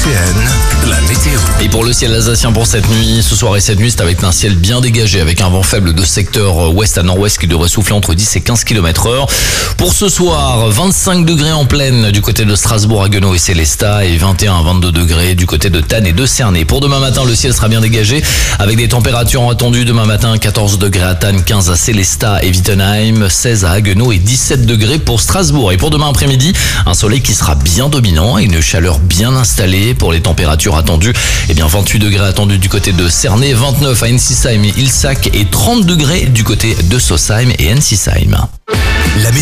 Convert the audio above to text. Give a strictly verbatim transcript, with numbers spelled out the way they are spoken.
C N, la météo. Et pour le ciel alsacien pour cette nuit, ce soir et cette nuit, c'est avec un ciel bien dégagé, avec un vent faible de secteur ouest à nord-ouest qui devrait souffler entre dix et quinze kilomètres heure. Pour ce soir, vingt-cinq degrés en pleine du côté de Strasbourg, Haguenau et Célestat, et vingt et un à vingt-deux degrés du côté de Thann et de Cernay. Pour demain matin, le ciel sera bien dégagé, avec des températures attendues demain matin, quatorze degrés à Thann, quinze à Célestat et Wittenheim, seize à Haguenau et dix-sept degrés pour Strasbourg. Et pour demain après-midi, un soleil qui sera bien dominant et une chaleur bien installée. Pour les températures attendues, eh bien vingt-huit degrés attendus du côté de Cernay, vingt-neuf à Ensisheim et Ilsac et trente degrés du côté de Sausheim et Ensisheim. La météo.